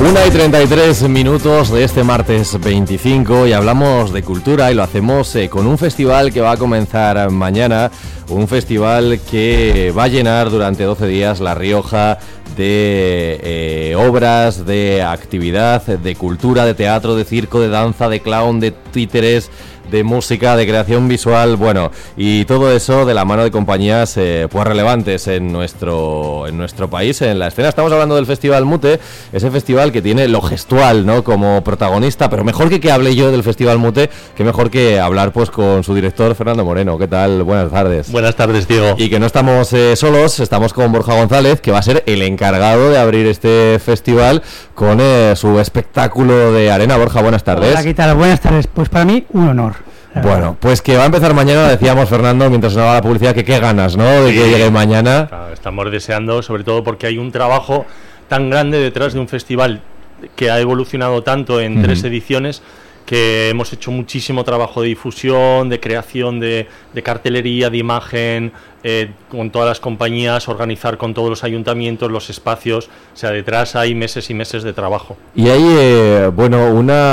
1:33 de este martes 25 y hablamos de cultura y lo hacemos con un festival que va a comenzar mañana, un festival que va a llenar durante 12 días La Rioja de obras, de actividad, de cultura, de teatro, de circo, de danza, de clown, de títeres, de música, de creación visual, bueno, y todo eso de la mano de compañías pues relevantes en nuestro país, en la escena. Estamos hablando del Festival Mute, ese festival que tiene lo gestual, ¿no?, como protagonista, pero mejor que hable yo del Festival Mute, que mejor que hablar pues con su director, Fernando Moreno. ¿Qué tal? Buenas tardes. Buenas tardes, Diego. Y que no estamos solos, estamos con Borja González, que va a ser el encargado de abrir este festival con su espectáculo de arena. Borja, buenas tardes. Hola, ¿qué tal? Buenas tardes. Pues para mí, un honor. Bueno, pues que va a empezar mañana, decíamos, Fernando, mientras sonaba la publicidad, que qué ganas, ¿no?, de que llegue mañana. Estamos deseando, sobre todo porque hay un trabajo tan grande detrás de un festival que ha evolucionado tanto en 3 ediciones, que hemos hecho muchísimo trabajo de difusión, de creación de cartelería, de imagen, con todas las compañías, organizar con todos los ayuntamientos los espacios. O sea, detrás hay meses y meses de trabajo. Y hay, bueno,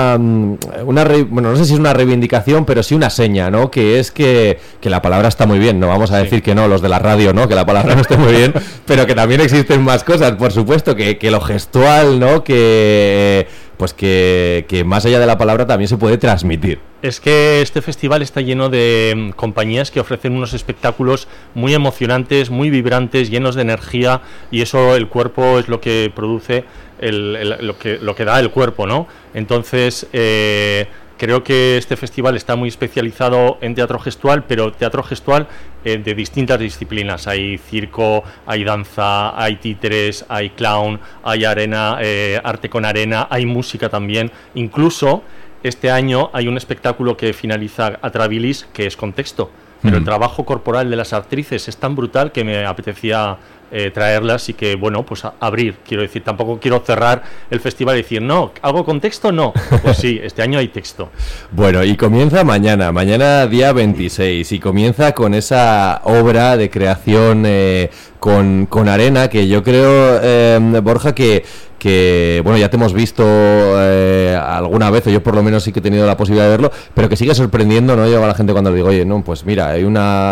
no sé si es una reivindicación, pero sí una seña, ¿no?, que es que la palabra está muy bien, no vamos a decir que no, los de la radio, ¿no?, que la palabra no esté muy bien, pero que también existen más cosas, por supuesto, que lo gestual, ¿no?, que más allá de la palabra también se puede transmitir. Es que este festival está lleno de compañías que ofrecen unos espectáculos muy emocionantes, muy vibrantes, llenos de energía, y eso, el cuerpo es lo que produce, lo que da el cuerpo, ¿no? Entonces, creo que este festival está muy especializado en teatro gestual, pero teatro gestual de distintas disciplinas. Hay circo, hay danza, hay títeres, hay clown, hay arena, arte con arena, hay música también. Incluso este año hay un espectáculo que finaliza Atrabilis, que es con texto, pero el trabajo corporal de las actrices es tan brutal que me apetecía traerlas y que, bueno, pues abrir, quiero decir, tampoco quiero cerrar el festival y decir, no, ¿algo con texto? No, pues sí, este año hay texto. Bueno, y comienza mañana día 26, y comienza con esa obra de creación con arena, que yo creo, Borja, que bueno, ya te hemos visto alguna vez, o yo por lo menos sí que he tenido la posibilidad de verlo, pero que sigue sorprendiendo, ¿no?, yo a la gente cuando le digo, oye, no, pues mira, hay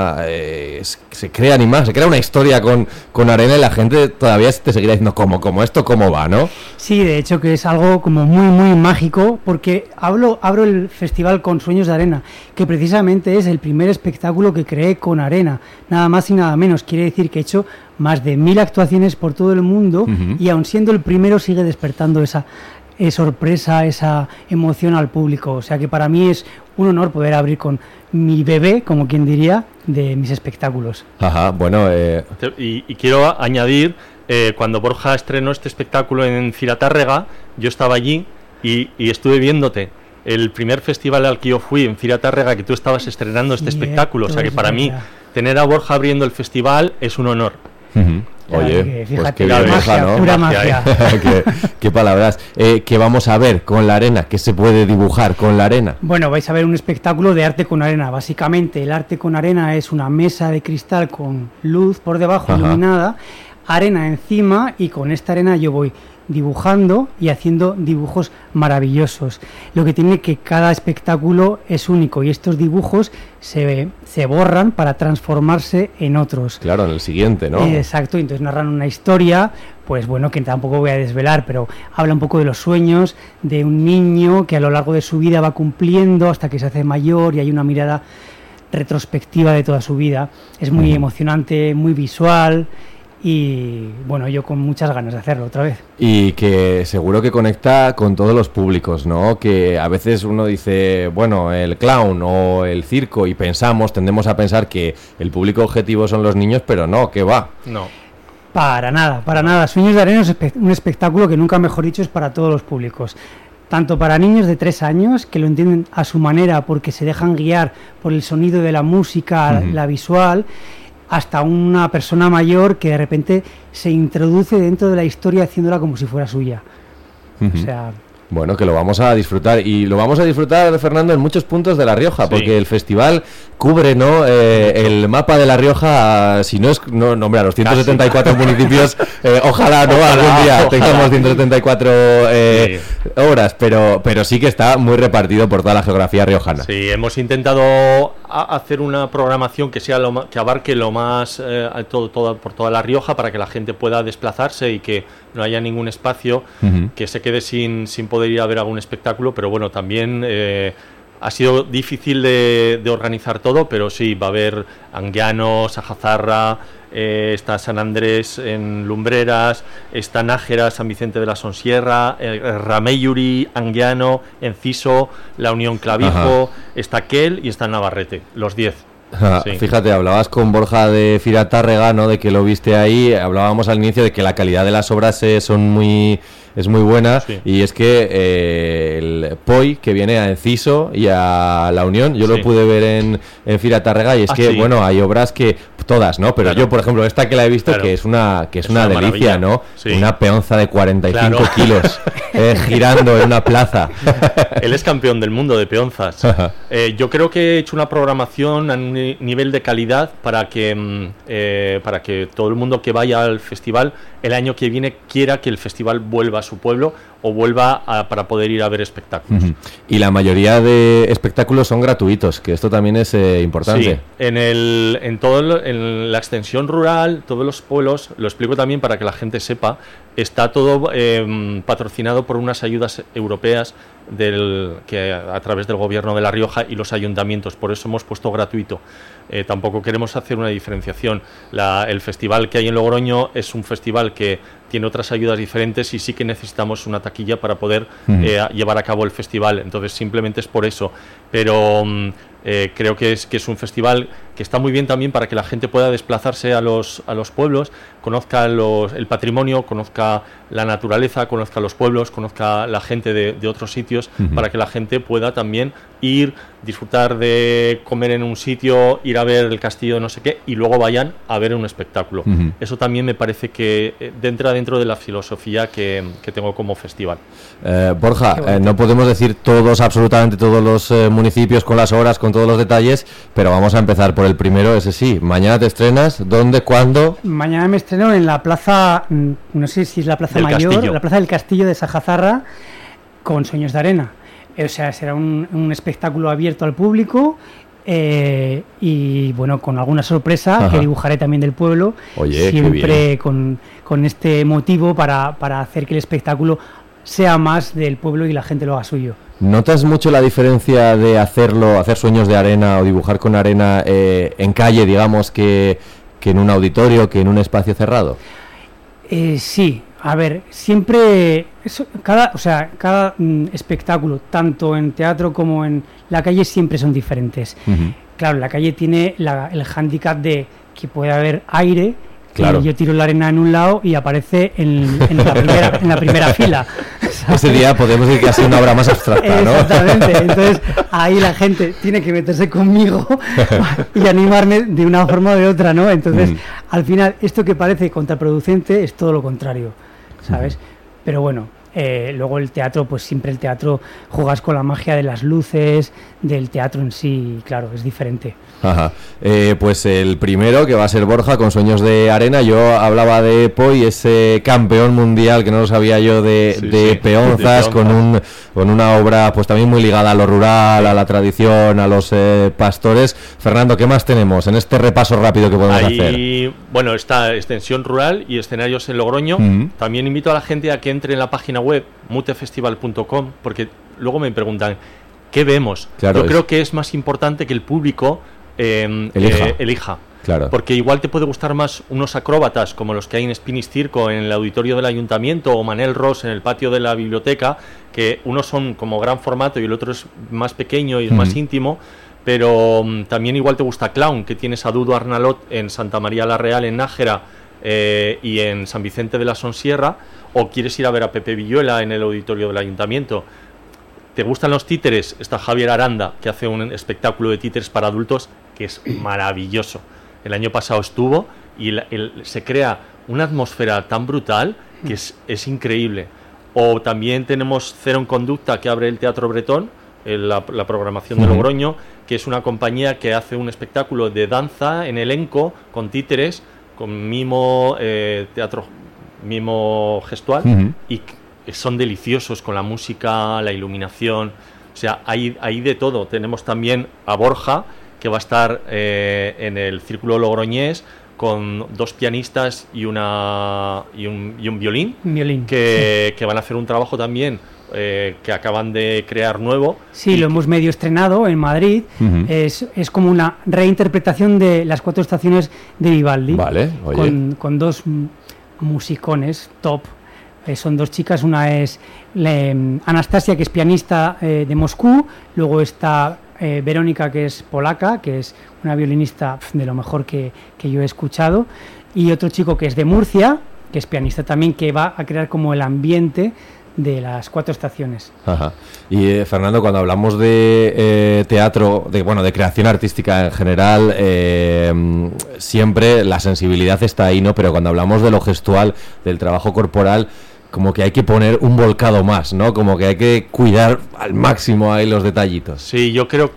se crea una historia con arena, y la gente todavía te seguirá diciendo, ¿cómo esto, cómo va, ¿no? Sí, de hecho que es algo como muy, muy mágico, porque abro el festival con Sueños de Arena, que precisamente es el primer espectáculo que creé con arena, nada más y nada menos. Quiere decir que he hecho más de 1000 actuaciones por todo el mundo, y aun siendo el primero sigue despertando esa sorpresa, esa emoción al público. O sea que para mí es un honor poder abrir con mi bebé, como quien diría, de mis espectáculos. Ajá, bueno... Y quiero añadir, cuando Borja estrenó este espectáculo en Ciratárrega, yo estaba allí y estuve viéndote. El primer festival al que yo fui en Ciratárrega, que tú estabas estrenando este espectáculo. O sea que para mí, tener a Borja abriendo el festival es un honor. Oye, fíjate, pues qué bien, magia, ¿no? Pura magia. qué palabras. ¿Qué vamos a ver con la arena? ¿Qué se puede dibujar con la arena? Bueno, vais a ver un espectáculo de arte con arena. Básicamente, el arte con arena es una mesa de cristal con luz por debajo, iluminada, arena encima, y con esta arena yo voy dibujando y haciendo dibujos maravillosos. Lo que tiene que cada espectáculo es único, y estos dibujos se borran para transformarse en otros. Claro, en el siguiente, ¿no? Exacto, entonces narran una historia, pues bueno, que tampoco voy a desvelar, pero habla un poco de los sueños de un niño que a lo largo de su vida va cumpliendo hasta que se hace mayor, y hay una mirada retrospectiva de toda su vida. Es muy emocionante, muy visual. Y bueno, yo con muchas ganas de hacerlo otra vez. Y que seguro que conecta con todos los públicos, ¿no? Que a veces uno dice, bueno, el clown o el circo, y tendemos a pensar que el público objetivo son los niños, pero no, ¿qué va? No. Para nada. Sueños de Arena es un espectáculo que, nunca mejor dicho, es para todos los públicos. Tanto para niños de 3 años, que lo entienden a su manera porque se dejan guiar por el sonido de la música, la visual, hasta una persona mayor que de repente se introduce dentro de la historia haciéndola como si fuera suya. O sea, Bueno, que lo vamos a disfrutar. Y lo vamos a disfrutar, Fernando, en muchos puntos de La Rioja, porque el festival cubre, ¿no? El mapa de La Rioja, si no es... No, hombre, a los 174 municipios, ojalá, ¿no? Algún día tengamos 174 horas, pero sí que está muy repartido por toda la geografía riojana. Sí, hemos intentado hacer una programación que sea que abarque lo más por toda La Rioja, para que la gente pueda desplazarse y que no haya ningún espacio que se quede sin poder ir a ver algún espectáculo, pero bueno, también ha sido difícil de organizar todo, pero sí, va a haber Anguiano, Sajazarra, está San Andrés en Lumbreras, está Nájera, San Vicente de la Sonsierra, Rameyuri, Anguiano, Enciso, La Unión Clavijo, está Quel y está Navarrete, los 10. Sí. Fíjate, hablabas con Borja de Firatárrega, ¿no? De que lo viste ahí. Hablábamos al inicio de que la calidad de las obras es muy buena, y es que el POI que viene a Enciso y a La Unión, yo lo pude ver en Firatárrega, y es que bueno, hay obras que todas, ¿no? Pero yo, por ejemplo, esta que la he visto, que es una delicia, maravilla, ¿no? Una peonza de 45 kilos girando en una plaza. Él es campeón del mundo de peonzas. Yo creo que he hecho una programación a un nivel de calidad para que todo el mundo que vaya al festival el año que viene quiera que el festival vuelva a su pueblo o vuelva para poder ir a ver espectáculos. Y la mayoría de espectáculos son gratuitos, que esto también es importante. Sí, en la extensión rural, todos los pueblos, lo explico también para que la gente sepa, está todo patrocinado por unas ayudas europeas que a través del gobierno de La Rioja y los ayuntamientos, por eso hemos puesto gratuito. Tampoco queremos hacer una diferenciación. El festival que hay en Logroño es un festival que tiene otras ayudas diferentes y sí que necesitamos una taquilla para poder llevar a cabo el festival, entonces simplemente es por eso, pero creo que es un festival que está muy bien también para que la gente pueda desplazarse a los pueblos, conozca el patrimonio, conozca la naturaleza, conozca los pueblos, conozca la gente de otros sitios, para que la gente pueda también ir, disfrutar de comer en un sitio, ir a ver el castillo de no sé qué y luego vayan a ver un espectáculo. Eso también me parece que entra dentro de la filosofía que tengo como festival. Borja, no podemos decir absolutamente todos los municipios con las horas, con todos los detalles, pero vamos a empezar por el primero, ese sí. Mañana te estrenas, ¿dónde, cuándo? Mañana me estreno en la plaza, no sé si es la plaza mayor, Castillo. La plaza del Castillo de Sajazarra, con Sueños de Arena. O sea, será un espectáculo abierto al público y bueno, con alguna sorpresa que dibujaré también del pueblo. Oye, siempre con este motivo para hacer que el espectáculo sea más del pueblo y la gente lo haga suyo. ¿Notas mucho la diferencia de hacer Sueños de Arena o dibujar con arena en calle, digamos, que en un auditorio, que en un espacio cerrado? Sí, a ver, siempre cada espectáculo, tanto en teatro como en la calle, siempre son diferentes. Claro, la calle tiene el hándicap de que puede haber aire. Claro. Yo tiro la arena en un lado y aparece en la primera fila, ¿sabes? Ese día podemos decir que ha sido una obra más abstracta, ¿no? Exactamente, entonces ahí la gente tiene que meterse conmigo y animarme de una forma o de otra, ¿no? Entonces, al final, esto que parece contraproducente es todo lo contrario, ¿sabes? Pero bueno, luego el teatro, pues siempre el teatro juegas con la magia de las luces, del teatro en sí, claro, es diferente. Pues el primero, que va a ser Borja con Sueños de Arena. Yo hablaba de Poi, ese campeón mundial que no lo sabía yo de peonzas, con una obra pues también muy ligada a lo rural, a la tradición, a los pastores. Fernando, ¿qué más tenemos en este repaso rápido que podemos hacer? Bueno, está extensión rural y escenarios en Logroño. También invito a la gente a que entre en la página web mutefestival.com, porque luego me preguntan ¿qué vemos? Claro, yo creo que es más importante que el público elija. Claro. Porque igual te puede gustar más unos acróbatas como los que hay en Spinis Circo en el auditorio del ayuntamiento o Manel Ross en el patio de la biblioteca, que unos son como gran formato y el otro es más pequeño y es más íntimo, pero también igual te gusta Clown, que tienes a Dudo Arnalot en Santa María la Real en Nájera y en San Vicente de la Sonsierra, o quieres ir a ver a Pepe Villuela en el auditorio del ayuntamiento. ¿Te gustan los títeres? Está Javier Aranda, que hace un espectáculo de títeres para adultos que es maravilloso. El año pasado estuvo y se crea una atmósfera tan brutal que es increíble. O también tenemos Cero en Conducta, que abre el Teatro Bretón, la programación de Logroño, que es una compañía que hace un espectáculo de danza en elenco, con títeres, con mimo, teatro, mimo gestual, y son deliciosos con la música, la iluminación. O sea, hay de todo. Tenemos también a Borja, que va a estar en el Círculo Logroñés, con 2 pianistas y un violín, que van a hacer un trabajo también que acaban de crear nuevo. Sí, lo hemos medio estrenado en Madrid. Es como una reinterpretación de las 4 estaciones de Vivaldi. Vale, oye. Con 2 musicones top. Son 2 chicas, una es Anastasia, que es pianista de Moscú, luego está Verónica, que es polaca, que es una violinista de lo mejor que yo he escuchado, y otro chico que es de Murcia, que es pianista también, que va a crear como el ambiente de las 4 estaciones. Ajá. Y Fernando, cuando hablamos de teatro, de creación artística en general, siempre la sensibilidad está ahí, ¿no? Pero cuando hablamos de lo gestual, del trabajo corporal, como que hay que poner un volcado más, ¿no? Como que hay que cuidar al máximo ahí los detallitos. Sí, yo creo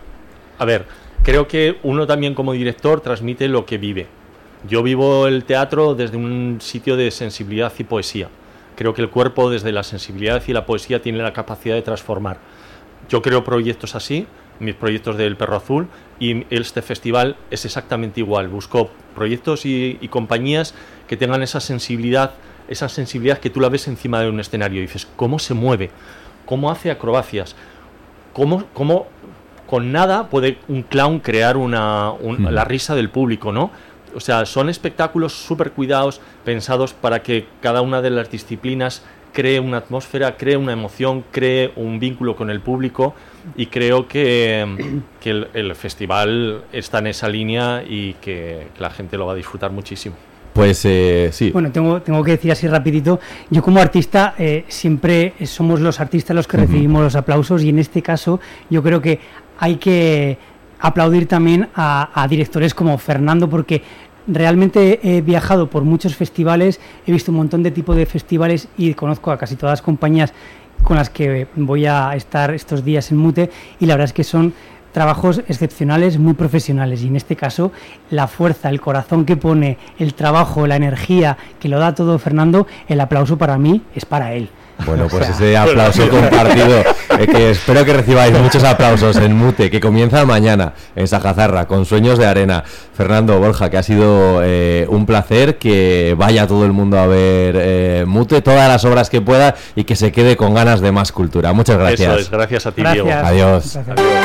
que uno también como director transmite lo que vive. Yo vivo el teatro desde un sitio de sensibilidad y poesía. Creo que el cuerpo, desde la sensibilidad y la poesía, tiene la capacidad de transformar. Yo creo proyectos así, mis proyectos del Perro Azul, y este festival es exactamente igual. Busco proyectos y compañías que tengan esa sensibilidad que tú la ves encima de un escenario y dices, ¿cómo se mueve? ¿Cómo hace acrobacias? ¿Cómo con nada puede un clown crear la risa del público, ¿no? O sea, son espectáculos súper cuidados, pensados para que cada una de las disciplinas cree una atmósfera, cree una emoción, cree un vínculo con el público, y creo que el festival está en esa línea y que la gente lo va a disfrutar muchísimo. Pues sí. Bueno, tengo que decir así rapidito, yo como artista siempre somos los artistas los que recibimos los aplausos, y en este caso yo creo que hay que aplaudir también a directores como Fernando, porque realmente he viajado por muchos festivales, he visto un montón de tipos de festivales y conozco a casi todas las compañías con las que voy a estar estos días en Mute, y la verdad es que son trabajos excepcionales, muy profesionales, y en este caso la fuerza, el corazón que pone, el trabajo, la energía que lo da todo Fernando, el aplauso para mí es para él. Bueno, pues ese aplauso compartido, que espero que recibáis muchos aplausos en Mute, que comienza mañana en Sajazarra con Sueños de Arena. Fernando, Borja, que ha sido un placer, que vaya todo el mundo a ver Mute, todas las obras que pueda, y que se quede con ganas de más cultura. Muchas gracias. Eso es, gracias a ti, Gracias. Diego. Adiós. Gracias. Adiós.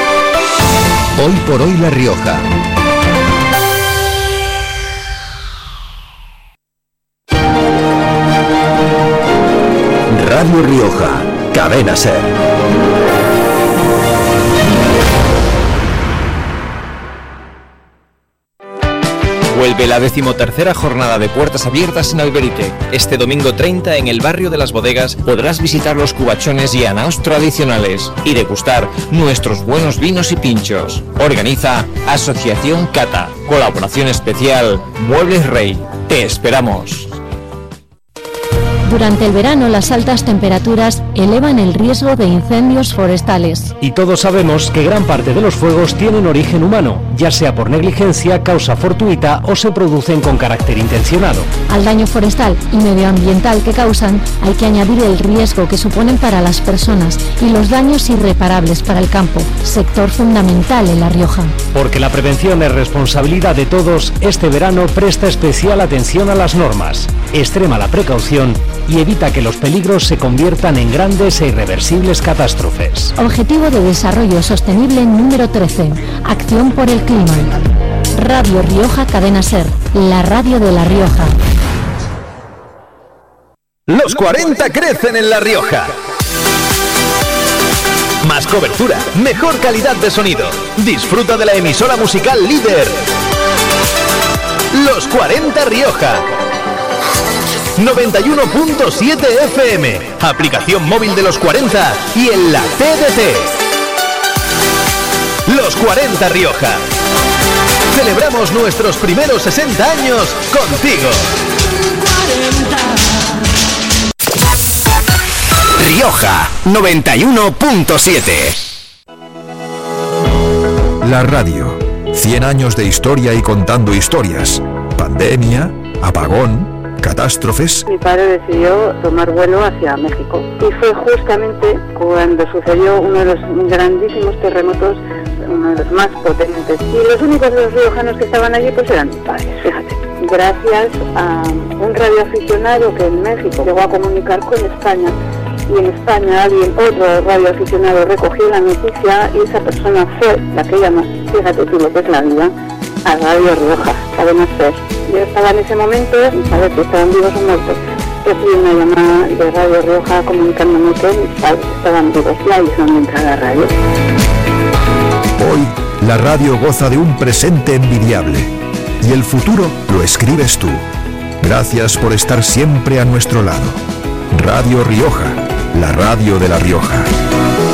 Hoy por hoy La Rioja. Radio Rioja, Cadena Ser. Vuelve la 13ª jornada de puertas abiertas en Alberique. Este domingo 30, en el barrio de Las Bodegas, podrás visitar los cubachones y anaos tradicionales y degustar nuestros buenos vinos y pinchos. Organiza Asociación Cata. Colaboración especial Muebles Rey. Te esperamos. Durante el verano, las altas temperaturas elevan el riesgo de incendios forestales. Y todos sabemos que gran parte de los fuegos tienen origen humano, ya sea por negligencia, causa fortuita o se producen con carácter intencionado. Al daño forestal y medioambiental que causan, hay que añadir el riesgo que suponen para las personas y los daños irreparables para el campo, sector fundamental en La Rioja. Porque la prevención es responsabilidad de todos, este verano presta especial atención a las normas, extrema la precaución y evita que los peligros se conviertan en grandes e irreversibles catástrofes. Objetivo de Desarrollo Sostenible número 13. Acción por el clima. Radio Rioja Cadena Ser, la radio de La Rioja. Los 40 crecen en La Rioja. Más cobertura, mejor calidad de sonido. Disfruta de la emisora musical líder. Los 40 Rioja. 91.7 FM, aplicación móvil de Los 40 y en la TDT. Los 40 Rioja. Celebramos nuestros primeros 60 años contigo. Rioja 91.7. La radio. 100 años de historia y contando historias. Pandemia, apagón, catástrofes. Mi padre decidió tomar vuelo hacia México y fue justamente cuando sucedió uno de los grandísimos terremotos, uno de los más potentes, y los únicos de los riojanos que estaban allí pues eran mis padres, fíjate. Gracias a un radioaficionado que en México llegó a comunicar con España, y en España otro radioaficionado recogió la noticia y esa persona fue la que llamó, fíjate tú lo que es la vida, a Radio Rioja, Cadena SER. Yo estaba en ese momento, sin saber si estaban vivos o muertos, recibí una llamada de Radio Rioja comunicándome que mis padres estaban vivos y ahí son entrar a la radio. Hoy, la radio goza de un presente envidiable y el futuro lo escribes tú. Gracias por estar siempre a nuestro lado. Radio Rioja, la radio de La Rioja.